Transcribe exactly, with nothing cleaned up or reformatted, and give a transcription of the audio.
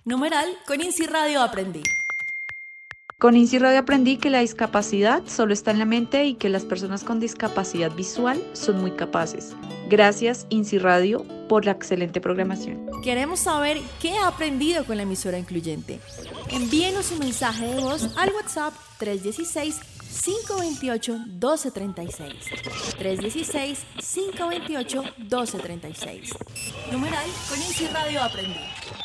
Numeral con INSI Radio aprendí. Con INSI Radio aprendí que la discapacidad solo está en la mente y que las personas con discapacidad visual son muy capaces. Gracias INSI Radio por la excelente programación. Queremos saber qué ha aprendido con la emisora incluyente. Envíenos un mensaje de voz al WhatsApp tres uno seis, cinco dos ocho, uno dos tres seis. tres uno seis, cinco dos ocho, uno dos tres seis. Numeral con INSI Radio aprendí.